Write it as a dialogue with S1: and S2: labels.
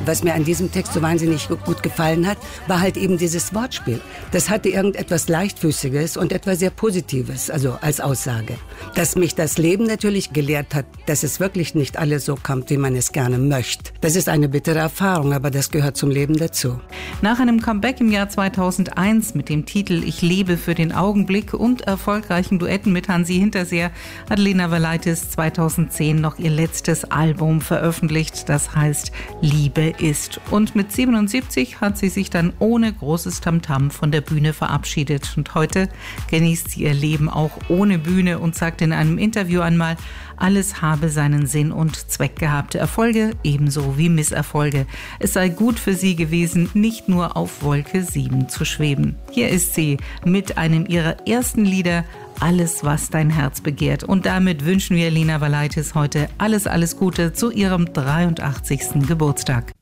S1: Was mir an diesem Text so wahnsinnig gut gefallen hat, war halt eben dieses Wortspiel. Das hatte irgendetwas Leichtfüßiges und etwas sehr Positives, also als Aussage. Dass mich das Leben natürlich gelehrt hat, dass es wirklich nicht alles so kommt, wie man es gerne möchte. Das ist eine bittere Erfahrung, aber das gehört zum Leben dazu.
S2: Nach einem Comeback im Jahr 2001 mit dem Titel Ich lebe für den Augenblick und erfolgreichen Duetten mit Hansi Hinterseer hat Lena Valaitis 2010 noch ihr letztes Album veröffentlicht, das heißt Liebe ist. Und mit 77 hat sie sich dann ohne großes Tamtam von der Bühne verabschiedet. Und heute genießt sie ihr Leben auch ohne Bühne und sagt in einem Interview einmal, alles habe seinen Sinn und Zweck gehabt. Erfolge ebenso wie Misserfolge. Es sei gut für sie gewesen, nicht nur auf Wolke 7 zu schweben. Hier ist sie mit einem ihrer ersten Lieder, Alles, was dein Herz begehrt. Und damit wünschen wir Lena Valaitis heute alles Gute zu ihrem 83. Geburtstag.